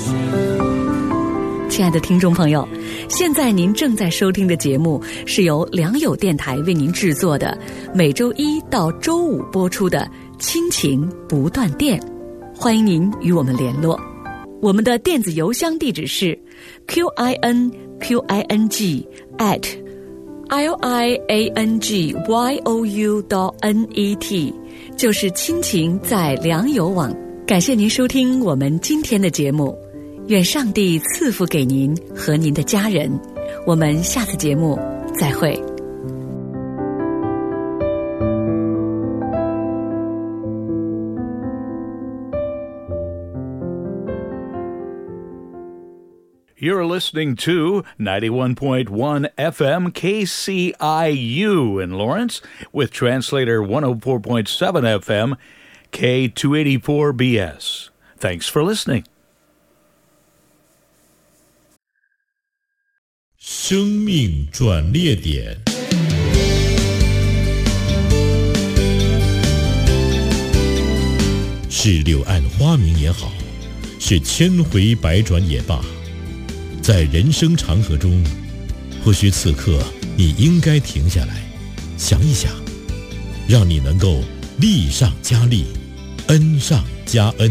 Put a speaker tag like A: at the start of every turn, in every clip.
A: 亲爱的听众朋友，现在您正在收听的节目是由良友电台为您制作的，每周一到周五播出的亲情不断电。欢迎您与我们联络，我们的电子邮箱地址是 QINQING@liangyou.net， 就是亲情在良友网。感谢您收听我们今天的节目，愿上帝赐福给您和您的家人。我们下次节目再会。
B: You're listening to 91.1 FM KCIU in Lawrence with translator 104.7 FM K284BS. Thanks for listening.
C: 生命转捩点，是柳暗花明也好，是千回百转也罢，在人生长河中，或许此刻你应该停下来想一想，让你能够力上加力，恩上加恩。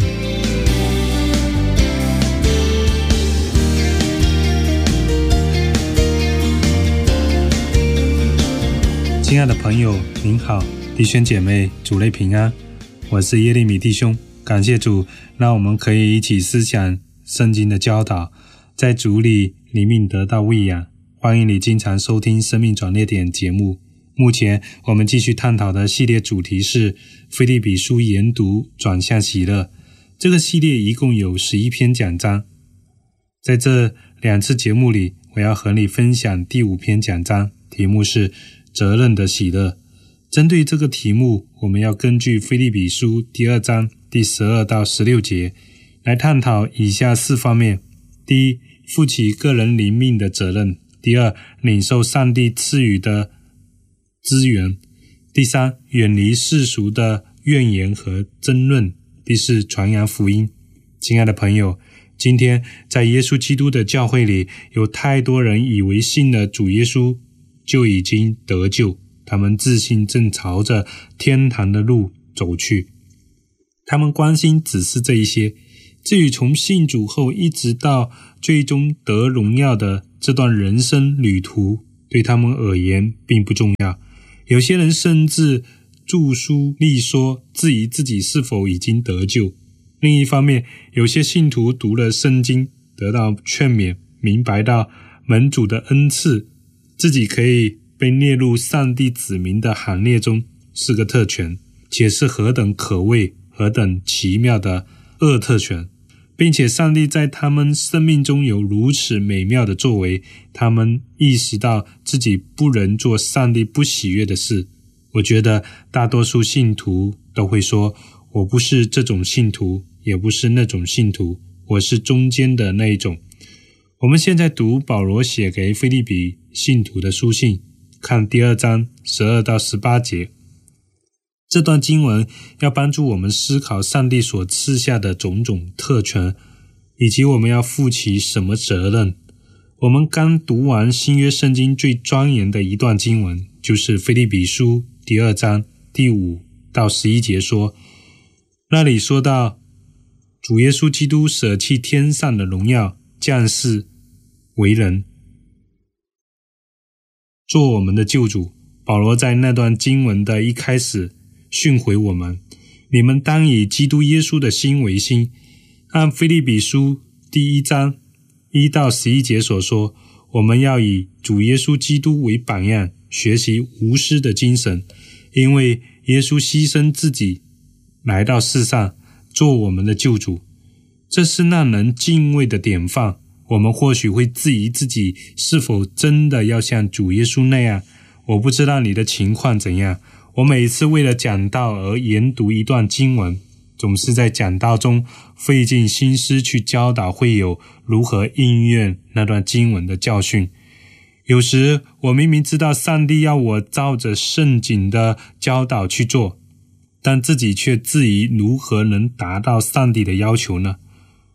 D: 亲爱的朋友您好，弟兄姐妹主内平安，我是耶利米弟兄。感谢主，让我们可以一起思想圣经的教导，在主里灵命得到喂养。欢迎你经常收听生命转捩点节目。目前我们继续探讨的系列主题是腓立比书研读转向喜乐。这个系列一共有11篇讲章，在这2次节目里，我要和你分享第5篇讲章，题目是责任的喜乐。针对这个题目，我们要根据腓立比书第2章第12到16节来探讨以下4方面：第一，负起个人灵命的责任；第二，领受上帝赐予的资源；第三，远离世俗的怨言和争论；第四，传扬福音。亲爱的朋友，今天在耶稣基督的教会里，有太多人以为信了主耶稣就已经得救，他们自信正朝着天堂的路走去，他们关心只是这一些。至于从信主后一直到最终得荣耀的这段人生旅途，对他们而言并不重要。有些人甚至著书立说，质疑自己是否已经得救。另一方面，有些信徒读了圣经，得到劝勉，明白到门主的恩赐，自己可以被列入上帝子民的行列中，是个特权，且是何等可畏、何等奇妙的恶特权，并且上帝在他们生命中有如此美妙的作为，他们意识到自己不能做上帝不喜悦的事。我觉得大多数信徒都会说，我不是这种信徒，也不是那种信徒，我是中间的那一种。我们现在读保罗写给腓立比信徒的书信，看第2章12到18节。这段经文要帮助我们思考上帝所赐下的种种特权，以及我们要负起什么责任。我们刚读完新约圣经最庄严的一段经文，就是腓立比书第2章第5到11节说，那里说到主耶稣基督舍弃天上的荣耀，降世为人，做我们的救主。保罗在那段经文的一开始训诲我们，你们当以基督耶稣的心为心。按腓立比书第1章1到11节所说，我们要以主耶稣基督为榜样，学习无私的精神，因为耶稣牺牲自己来到世上做我们的救主，这是让人敬畏的典范。我们或许会质疑自己是否真的要像主耶稣那样。我不知道你的情况怎样，我每一次为了讲道而研读一段经文，总是在讲道中费尽心思去教导会友如何应验那段经文的教训。有时我明明知道上帝要我照着圣经的教导去做，但自己却质疑如何能达到上帝的要求呢？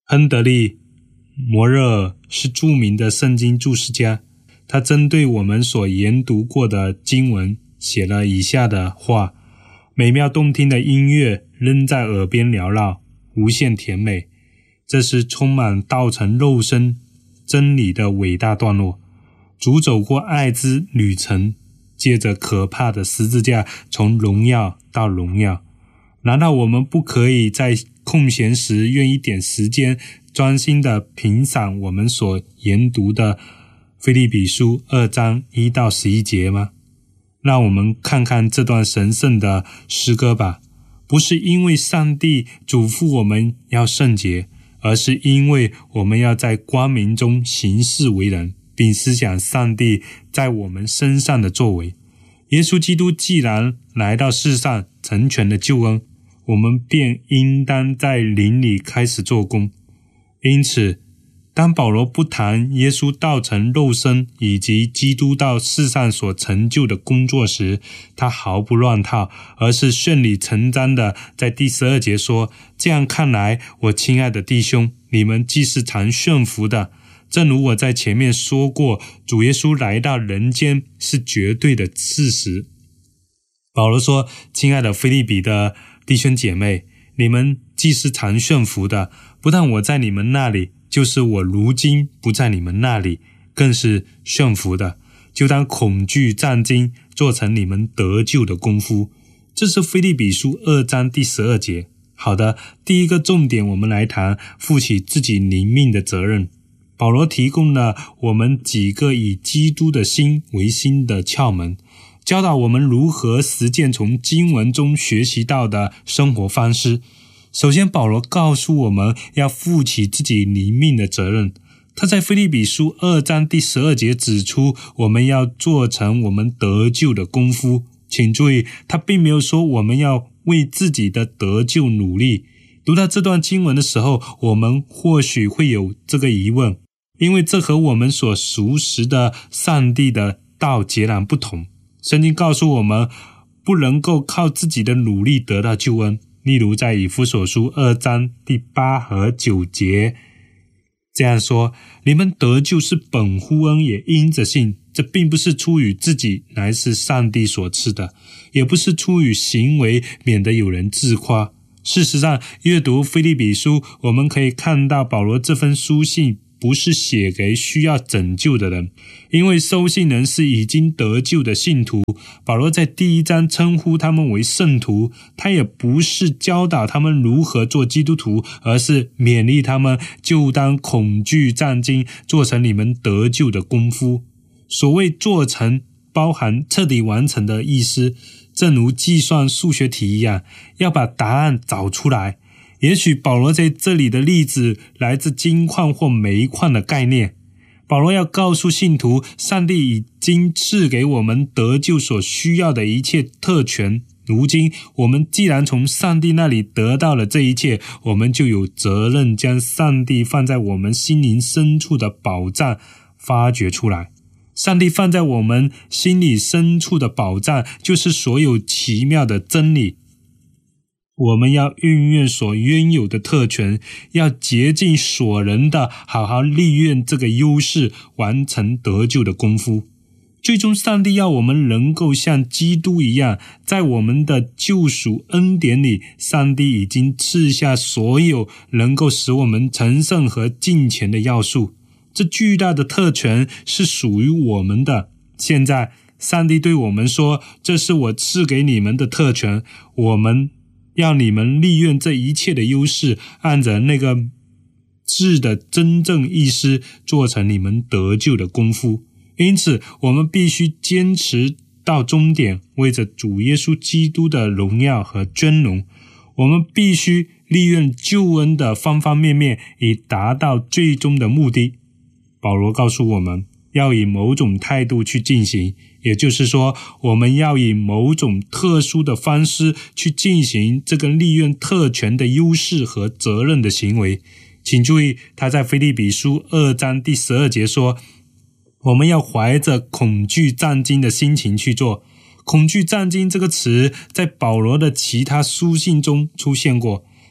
D: 亨德利·摩热尔是著名的圣经注释家，他针对我们所研读过的经文写了以下的话：美妙动听的音乐仍在耳边缭绕，无限甜美。这是充满道成肉身真理的伟大段落。主走过爱之旅程，借着可怕的十字架从荣耀到荣耀。难道我们不可以在空闲时用一点时间专心地品赏我们所研读的腓立比书2章1到11节吗？让我们看看这段神圣的诗歌吧。不是因为上帝嘱咐我们要圣洁，而是因为我们要在光明中行事为人，并思想上帝在我们身上的作为。耶稣基督既然来到世上成全了救恩，我们便应当在灵里开始做工。因此，当保罗不谈耶稣道成肉身以及基督到世上所成就的工作时，他毫不乱套，而是顺理成章的在第12节说：这样看来，我亲爱的弟兄，你们既是常顺服的，正如我在前面说过，主耶稣来到人间是绝对的事实。保罗说：亲爱的腓立比的弟兄姐妹，你们既是常顺服的，不但我在你们那里，就是我如今不在你们那里，更是顺服的，就当恐惧战惊，做成你们得救的功夫。这是腓立比书2章第12节。好的，第一个重点，我们来谈负起自己灵命的责任。保罗提供了我们几个以基督的心为心的窍门，教导我们如何实践从经文中学习到的生活方式。首先，保罗告诉我们要负起自己灵命的责任。他在腓立比书2章第12节指出，我们要做成我们得救的功夫。请注意，他并没有说我们要为自己的得救努力。读到这段经文的时候，我们或许会有这个疑问，因为这和我们所熟识的上帝的道截然不同。圣经告诉我们，不能够靠自己的努力得到救恩。例如在以弗所书2章第8和9节这样说：你们得救是本乎恩，也因着信。这并不是出于自己，乃是上帝所赐的；也不是出于行为，免得有人自夸。事实上，阅读腓立比书，我们可以看到保罗这封书信不是写给需要拯救的人，因为收信人是已经得救的信徒。保罗在第1章称呼他们为圣徒，他也不是教导他们如何做基督徒，而是勉励他们就当恐惧战惊，做成你们得救的功夫。所谓做成，包含彻底完成的意思，正如计算数学题一样，要把答案找出来。也许保罗在这里的例子来自金矿或煤矿的概念。保罗要告诉信徒，上帝已经赐给我们得救所需要的一切特权。如今我们既然从上帝那里得到了这一切，我们就有责任将上帝放在我们心灵深处的宝藏发掘出来。上帝放在我们心里深处的宝藏，就是所有奇妙的真理。我们要运用所拥有的特权，要竭尽所能的好好利用这个优势，完成得救的功夫。最终，上帝要我们能够像基督一样，在我们的救赎恩典里，上帝已经赐下所有能够使我们成圣和敬虔的要素。这巨大的特权是属于我们的。现在，上帝对我们说，这是我赐给你们的特权，我们要你们利用这一切的优势，按着那个字的真正意思，做成你们得救的功夫。因此，我们必须坚持到终点，为着主耶稣基督的荣耀和尊荣。我们必须利用救恩的方方面面，以达到最终的目的。保罗告诉我们，要以某种态度去进行，也就是说，我们要以某种特殊的方式去进行这个利用特权的优势和责任的行为。请注意，他在腓立比书2章第12节说，我们要怀着恐惧战惊的心情去做。恐惧战惊这个词在保罗的其他书信中出现过，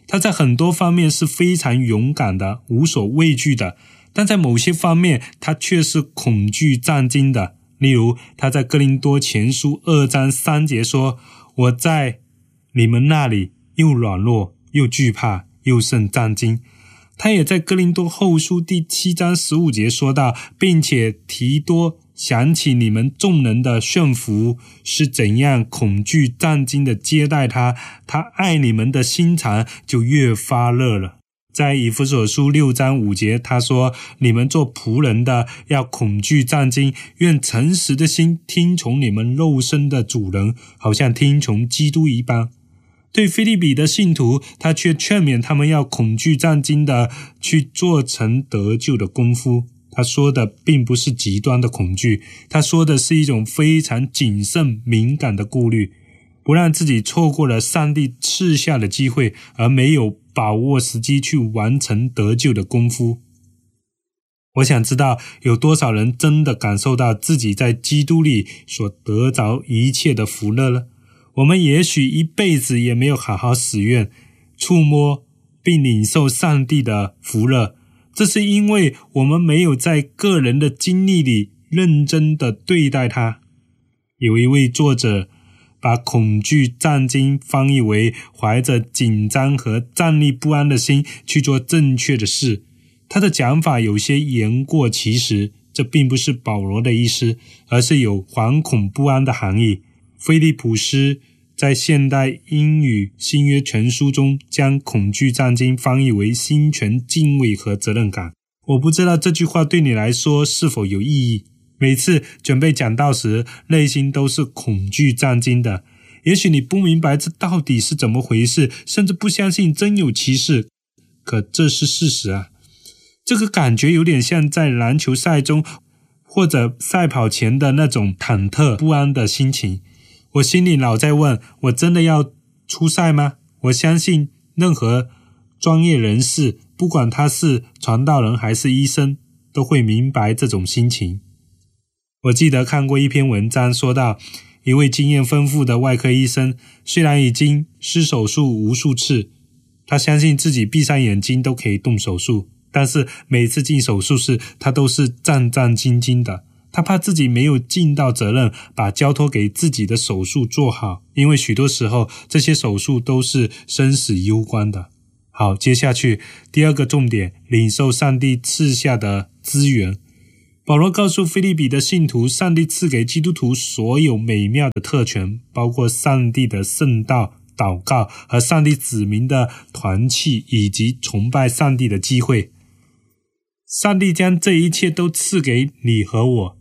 D: 他在很多方面是非常勇敢的，无所畏惧的，但在某些方面他却是恐惧战惊的。例如他在哥林多前书2章3节说，我在你们那里又软弱又惧怕又甚战惊。他也在哥林多后书第7章15节说到，并且提多想起你们众人的顺服，是怎样恐惧战惊的接待他，他爱你们的心肠就越发热了。在以弗所书6章5节他说，你们做仆人的要恐惧战惊，愿诚实的心听从你们肉身的主人，好像听从基督一般。对腓立比的信徒，他却劝勉他们要恐惧战惊的去做成得救的功夫。他说的并不是极端的恐惧，他说的是一种非常谨慎敏感的顾虑，不让自己错过了上帝赐下的机会，而没有把握时机去完成得救的功夫。我想知道有多少人真的感受到自己在基督里所得着一切的福乐了。我们也许一辈子也没有好好使用、触摸并领受上帝的福乐，这是因为我们没有在个人的经历里认真的对待它。有一位作者把恐惧战惊翻译为怀着紧张和战栗不安的心去做正确的事。他的讲法有些言过其实，这并不是保罗的意思，而是有惶恐不安的含义。菲利普斯在现代英语新约全书中将恐惧战惊翻译为心存敬畏和责任感。我不知道这句话对你来说是否有意义。每次准备讲道时，内心都是恐惧战惊的。也许你不明白这到底是怎么回事，甚至不相信真有其事，可这是事实啊。这个感觉有点像在篮球赛中或者赛跑前的那种忐忑不安的心情。我心里老在问，我真的要出赛吗？我相信任何专业人士，不管他是传道人还是医生，都会明白这种心情。我记得看过一篇文章说到，一位经验丰富的外科医生，虽然已经施手术无数次，他相信自己闭上眼睛都可以动手术，但是每次进手术室，他都是战战兢兢的。他怕自己没有尽到责任，把交托给自己的手术做好，因为许多时候这些手术都是生死攸关的。好，接下去第二个重点，领受上帝赐下的资源。保罗告诉腓立比的信徒，上帝赐给基督徒所有美妙的特权，包括上帝的圣道、祷告和上帝子民的团契，以及崇拜上帝的机会。上帝将这一切都赐给你和我，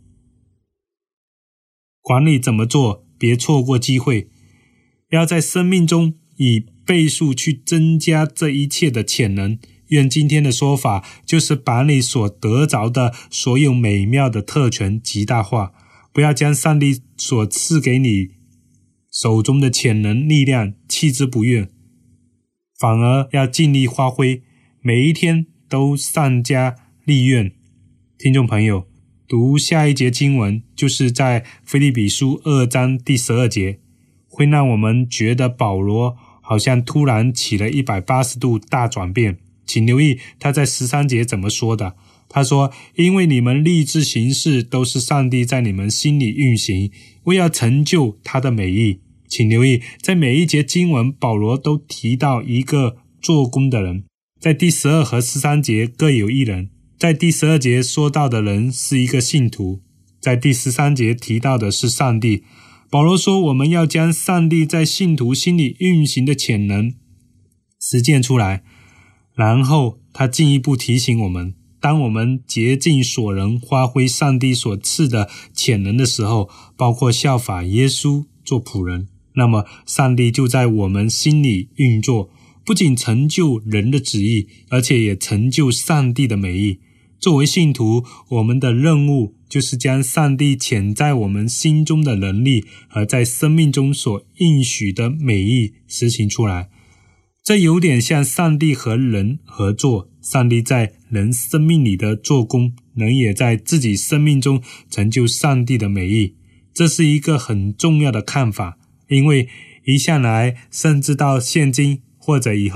D: 管你怎么做，别错过机会，要在生命中以倍数去增加这一切的潜能。愿今天的说法就是把你所得着的所有美妙的特权极大化，不要将上帝所赐给你手中的潜能力量弃之不用，反而要尽力发挥，每一天都善加利用。听众朋友，读下一节经文，就是在腓立比书2章第12节，会让我们觉得保罗好像突然起了180度大转变。请留意他在13节怎么说的。他说，因为你们立志行事都是上帝在你们心里运行，为要成就他的美意。请留意，在每一节经文保罗都提到一个做工的人，在第12和13节各有一人。在第12节说到的人是一个信徒，在第13节提到的是上帝。保罗说，我们要将上帝在信徒心里运行的潜能实践出来。然后他进一步提醒我们，当我们竭尽所能发挥上帝所赐的潜能的时候，包括效法耶稣做仆人，那么上帝就在我们心里运作，不仅成就人的旨意，而且也成就上帝的美意。作为信徒，我们的任务就是将上帝潜在我们心中的能力和在生命中所应许的美意实行出来。这有点像上帝和人合作，上帝在人生命里的做工，人也在自己生命中成就上帝的美意。这是一个很重要的看法，因为一向来甚至到现今或者以后，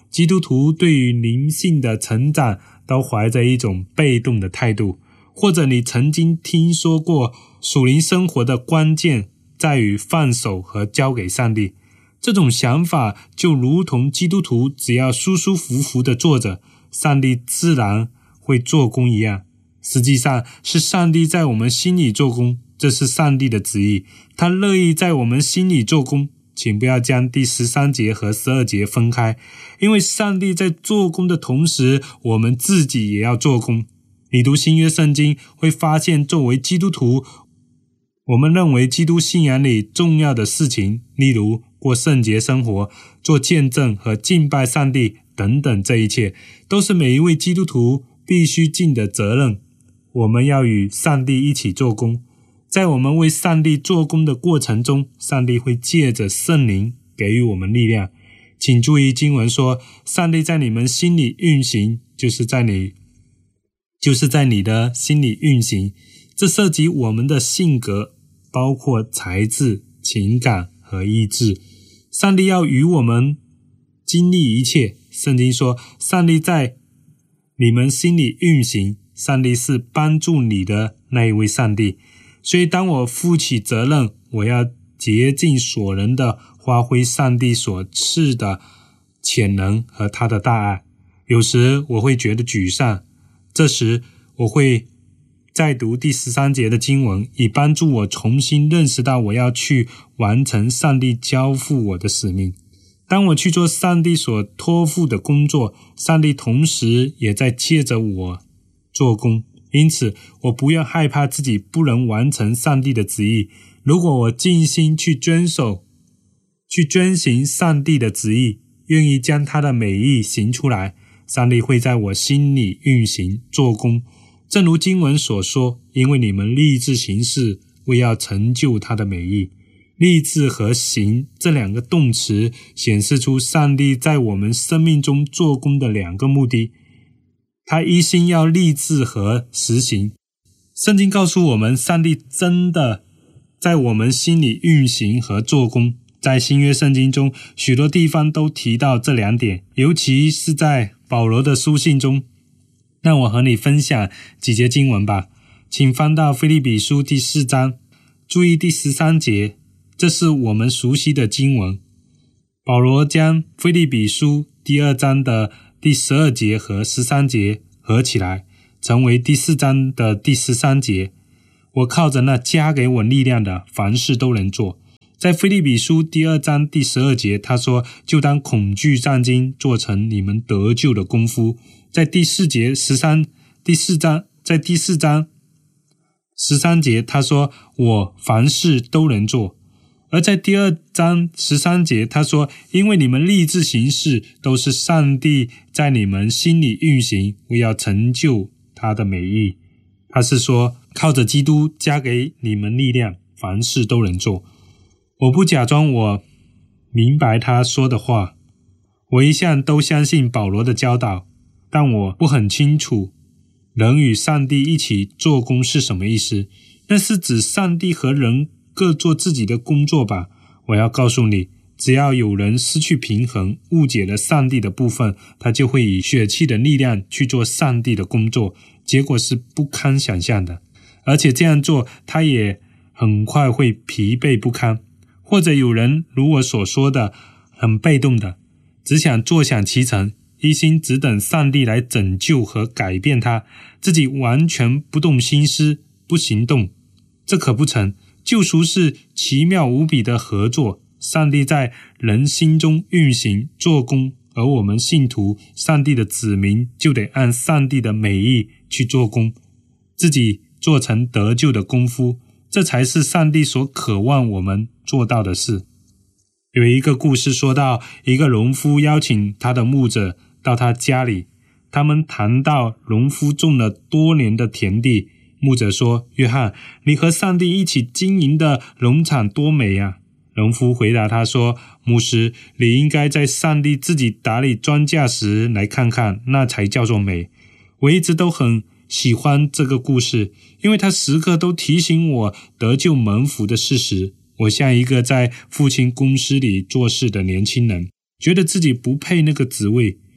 D: 基督徒对于灵性的成长都怀着一种被动的态度，或者你曾经听说过属灵生活的关键在于放手和交给上帝。这种想法就如同基督徒只要舒舒服服地坐着，上帝自然会做工一样。实际上是上帝在我们心里做工，这是上帝的旨意，他乐意在我们心里做工。请不要将第13节和12节分开，因为上帝在做工的同时，我们自己也要做工。你读新约圣经会发现，作为基督徒，我们认为基督信仰里重要的事情，例如过圣洁生活、做见证和敬拜上帝等等，这一切都是每一位基督徒必须尽的责任。我们要与上帝一起做工，在我们为上帝做工的过程中，上帝会借着圣灵给予我们力量。请注意经文说，上帝在你们心里运行，就是在你的心里运行。这涉及我们的性格，包括才智、情感和意志。上帝要与我们经历一切。圣经说，上帝在你们心里运行，上帝是帮助你的那一位上帝。所以当我负起责任，我要竭尽所能的发挥上帝所赐的潜能和他的大爱。有时我会觉得沮丧，这时我会再读第13节的经文，以帮助我重新认识到我要去完成上帝交付我的使命。当我去做上帝所托付的工作，上帝同时也在借着我做工。因此我不要害怕自己不能完成上帝的旨意。如果我尽心去遵行上帝的旨意，愿意将他的美意行出来，上帝会在我心里运行做工。正如经文所说，因为你们立志行事，为要成就他的美意。立志和行这两个动词显示出上帝在我们生命中做工的两个目的。他一心要立志和实行。圣经告诉我们，上帝真的在我们心里运行和做工。在新约圣经中，许多地方都提到这两点，尤其是在保罗的书信中。让我和你分享几节经文吧。请翻到腓立比书第4章，注意第13节，这是我们熟悉的经文。保罗将腓立比书第2章的第12节和13节合起来，成为第4章的第13节。我靠着那加给我力量的，凡事都能做。在腓立比书第2章第12节，他说，就当恐惧战兢，做成你们得救的功夫。在第4章13节，他说，我凡事都能做。而在第2章13节，他说，因为你们立志行事，都是上帝在你们心里运行，为要成就他的美意。他是说，靠着基督加给你们力量，凡事都能做。我不假装我明白他说的话，我一向都相信保罗的教导，但我不很清楚人与上帝一起做工是什么意思。那是指上帝和人各做自己的工作吧？我要告诉你，只要有人失去平衡，误解了上帝的部分，他就会以血气的力量去做上帝的工作，结果是不堪想象的。而且这样做，他也很快会疲惫不堪。或者有人如我所说的，很被动的，只想坐享其成，一心只等上帝来拯救和改变他，自己完全不动心思，不行动。这可不成。救赎是奇妙无比的合作，上帝在人心中运行做工，而我们信徒上帝的子民就得按上帝的美意去做工，自己做成得救的功夫，这才是上帝所渴望我们做到的事。有一个故事说到，一个农夫邀请他的牧者到他家里，他们谈到农夫种了多年的田地。牧者说，约翰，你和上帝一起经营的农场多美啊。农夫回答他说，牧师，你应该在上帝自己打理庄稼时来看看，那才叫做美。我一直都很喜欢这个故事，因为他时刻都提醒我得救蒙福的事实。我像一个在父亲公司里做事的年轻人，觉得自己不配那个职位，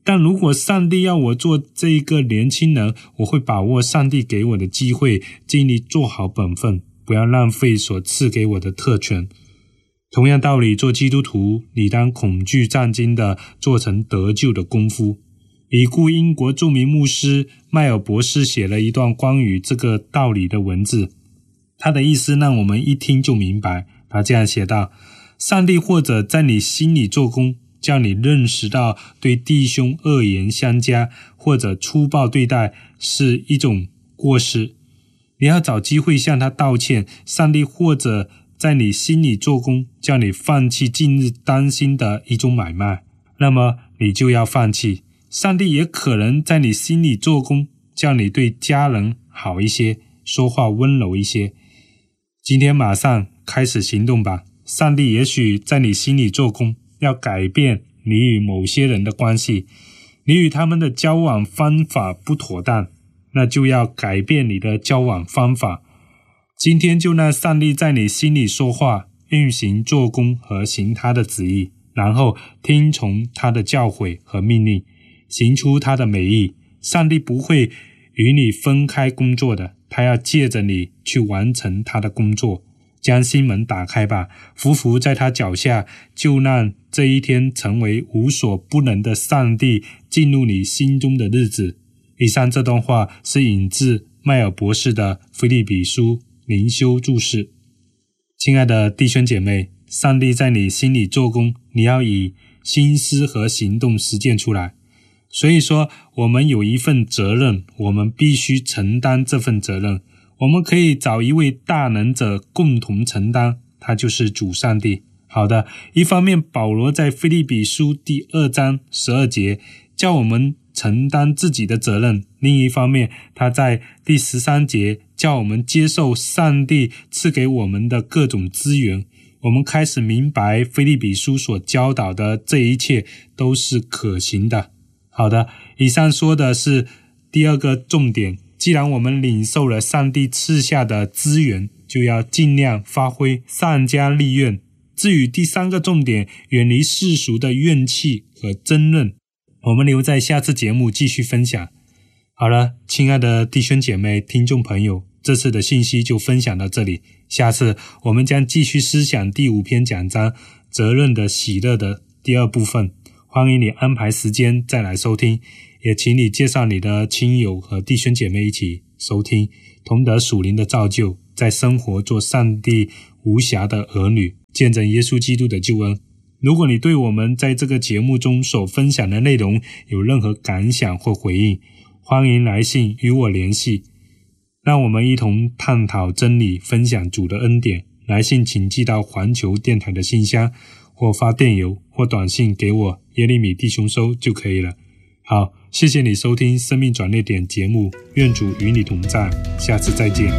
D: 但如果上帝要我做这一个年轻人，我会把握上帝给我的机会，尽力做好本分，不要浪费所赐给我的特权。同样道理，做基督徒，你当恐惧战惊的做成得救的功夫。已故英国著名牧师迈尔博士写了一段关于这个道理的文字，他的意思让我们一听就明白。他这样写道：上帝或者在你心里做工，叫你认识到对弟兄恶言相加或者粗暴对待是一种过失，你要找机会向他道歉。上帝或者在你心里做工，叫你放弃近日担心的一种买卖，那么你就要放弃。上帝也可能在你心里做工，叫你对家人好一些，说话温柔一些。今天马上开始行动吧。上帝也许在你心里做工，要改变你与某些人的关系，你与他们的交往方法不妥当，那就要改变你的交往方法。今天就让上帝在你心里说话，运行做工和行他的旨意，然后听从他的教诲和命令，行出他的美意。上帝不会与你分开工作的，他要借着你去完成他的工作。将心门打开吧，匍匐在他脚下，就让这一天成为无所不能的上帝进入你心中的日子。以上这段话是引自迈尔博士的腓立比书灵修注释。亲爱的弟兄姐妹，上帝在你心里做工，你要以心思和行动实践出来。所以说，我们有一份责任，我们必须承担这份责任。我们可以找一位大能者共同承担，他就是主上帝。好的，一方面保罗在腓立比书第2章12节叫我们承担自己的责任，另一方面他在第13节叫我们接受上帝赐给我们的各种资源。我们开始明白腓立比书所教导的这一切都是可行的。好的，以上说的是第2个重点。既然我们领受了上帝赐下的资源，就要尽量发挥，善加利用。至于第3个重点，远离世俗的怨气和争论，我们留在下次节目继续分享。好了，亲爱的弟兄姐妹、听众朋友，这次的信息就分享到这里。下次我们将继续思想第5篇讲章责任的喜乐的第2部分，欢迎你安排时间再来收听，也请你介绍你的亲友和弟兄姐妹一起收听，同得属灵的造就，在生活做上帝无瑕的儿女，见证耶稣基督的救恩。如果你对我们在这个节目中所分享的内容有任何感想或回应，欢迎来信与我联系，让我们一同探讨真理，分享主的恩典。来信请寄到环球电台的信箱，或发电邮或短信给我耶利米弟兄收就可以了。好，谢谢你收听生命转捩点节目，愿主与你同在，下次再见。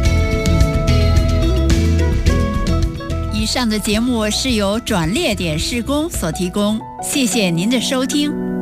E: 以上的节目是由转捩点事工所提供，谢谢您的收听。